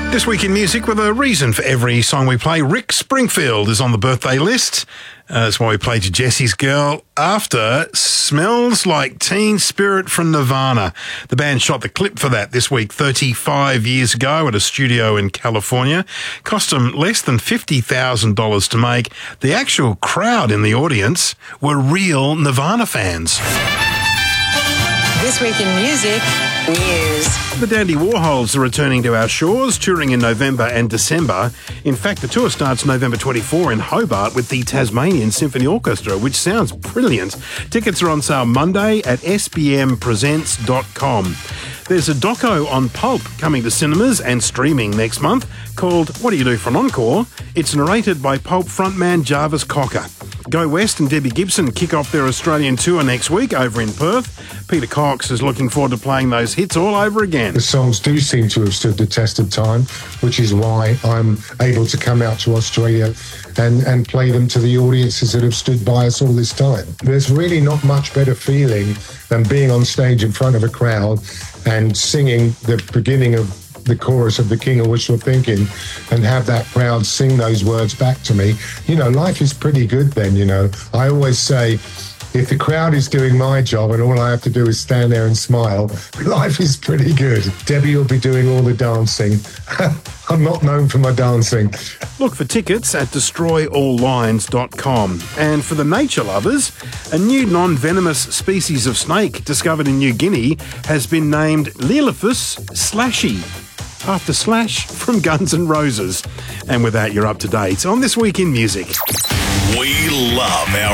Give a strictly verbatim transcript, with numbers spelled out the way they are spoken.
This week in music, with a reason for every song we play, Rick Springfield is on the birthday list. Uh, that's why we played you Jesse's Girl after Smells Like Teen Spirit from Nirvana. The band shot the clip for that this week thirty-five years ago at a studio in California. Cost them less than fifty thousand dollars to make. The actual crowd in the audience were real Nirvana fans. This week in music, news. The Dandy Warhols are returning to our shores, touring in November and December. In fact, the tour starts November twenty-fourth in Hobart with the Tasmanian Symphony Orchestra, which sounds brilliant. Tickets are on sale Monday at s b m presents dot com. There's a doco on Pulp coming to cinemas and streaming next month called What Do You Do for an Encore? It's narrated by Pulp frontman Jarvis Cocker. Go West and Debbie Gibson kick off their Australian tour next week over in Perth. Peter Cox is looking forward to playing those hits all over again. The songs do seem to have stood the test of time, which is why I'm able to come out to Australia and, and play them to the audiences that have stood by us all this time. There's really not much better feeling than being on stage in front of a crowd and singing the beginning of the chorus of The King of Wishful Thinking and have that crowd sing those words back to me. You know, life is pretty good then, you know. I always say, if the crowd is doing my job and all I have to do is stand there and smile, life is pretty good. Debbie will be doing all the dancing. I'm not known for my dancing. Look for tickets at destroy all lines dot com. And for the nature lovers, a new non-venomous species of snake discovered in New Guinea has been named Lelaphus slashy, after Slash from Guns N' Roses. And with that, you're up to date on This Week in Music. We love our